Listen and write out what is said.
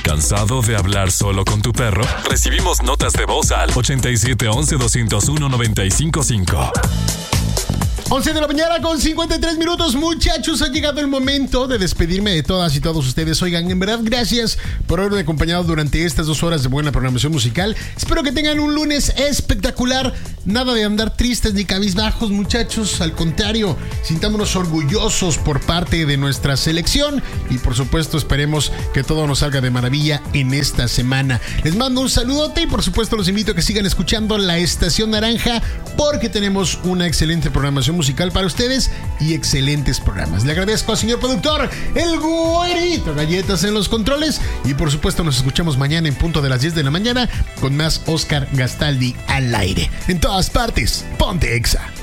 ¿Cansado de hablar solo con tu perro? Recibimos notas de voz al 8711-201-955. 11 de la mañana con 53 minutos, muchachos. Ha llegado el momento de despedirme de todas y todos ustedes. Oigan, en verdad, gracias por haberme acompañado durante estas 2 horas de buena programación musical. Espero que tengan un lunes espectacular. Nada de andar tristes ni cabizbajos, muchachos. Al contrario, sintámonos orgullosos por parte de nuestra selección. Y por supuesto, esperemos que todo nos salga de maravilla en esta semana. Les mando un saludote y por supuesto los invito a que sigan escuchando La Estación Naranja, porque tenemos una excelente programación musical para ustedes y excelentes programas. Le agradezco al señor productor, el Güerito Galletas en los controles, y por supuesto nos escuchamos mañana en punto de las 10 de la mañana con más Oscar Gastaldi al aire. En todas partes, ponte Exa.